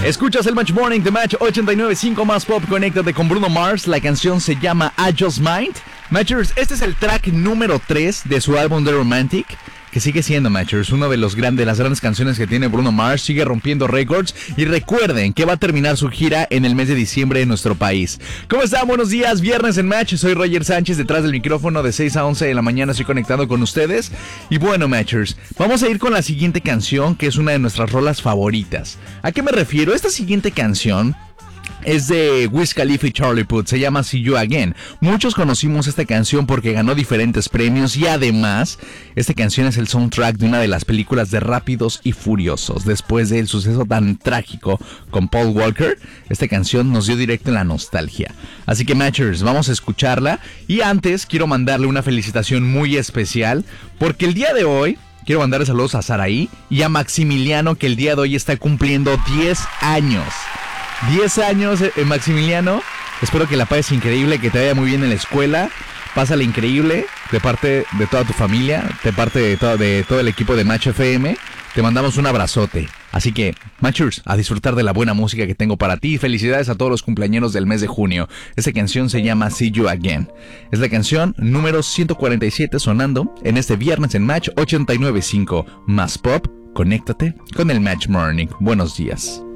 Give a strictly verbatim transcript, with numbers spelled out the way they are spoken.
Escuchas el Match Morning de Match ochenta y nueve punto cinco más pop. Conéctate con Bruno Mars. La canción se llama I Just Might. Matchers, este es el track número tres de su álbum The Romantic, que sigue siendo, Matchers, uno de los grandes, las grandes canciones que tiene Bruno Mars. Sigue rompiendo récords. Y recuerden que va a terminar su gira en el mes de diciembre en nuestro país. ¿Cómo están? Buenos días, viernes en Match. Soy Roger Sánchez, detrás del micrófono de seis a once de la mañana. Estoy conectado con ustedes. Y bueno, Matchers, vamos a ir con la siguiente canción, que es una de nuestras rolas favoritas. ¿A qué me refiero? Esta siguiente canción es de Wiz Khalifa y Charlie Puth, se llama See You Again. Muchos conocimos esta canción porque ganó diferentes premios y además esta canción es el soundtrack de una de las películas de Rápidos y Furiosos. Después del suceso tan trágico con Paul Walker, esta canción nos dio directo en la nostalgia. Así que, Matchers, vamos a escucharla. Y antes quiero mandarle una felicitación muy especial porque el día de hoy quiero mandarle saludos a Saraí y a Maximiliano, que el día de hoy está cumpliendo diez años. diez años, eh, Maximiliano. Espero que la pases increíble, que te vaya muy bien en la escuela. Pásala increíble de parte de toda tu familia, de parte de todo, de todo el equipo de Match F M. Te mandamos un abrazote. Así que, Matchers, a disfrutar de la buena música que tengo para ti. Felicidades a todos los cumpleañeros del mes de junio. Esta canción se llama See You Again. Es la canción número ciento cuarenta y siete sonando en este viernes en Match ochenta y nueve punto cinco más pop. Conéctate con el Match Morning. Buenos días.